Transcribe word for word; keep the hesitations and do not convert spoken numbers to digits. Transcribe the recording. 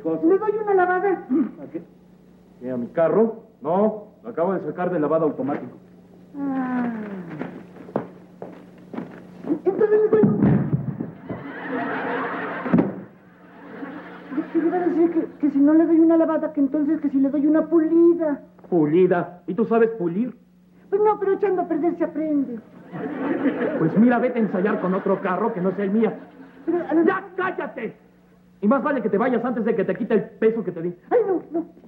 cosa? ¿Le doy una lavada? ¿A qué? ¿Qué, a mi carro? No, lo acabo de sacar de lavado automático. Ah. Entonces le doy un... ¿Qué le iba a decir? Que, que si no le doy una lavada, que entonces que si le doy una pulida. ¿Pulida? ¿Y tú sabes pulir? Pues no, pero echando a perder se aprende. Pues mira, vete a ensayar con otro carro que no sea el mío. Pero, a ver... ¡Ya cállate! Y más vale que te vayas antes de que te quite el peso que te di. Ay, no, no.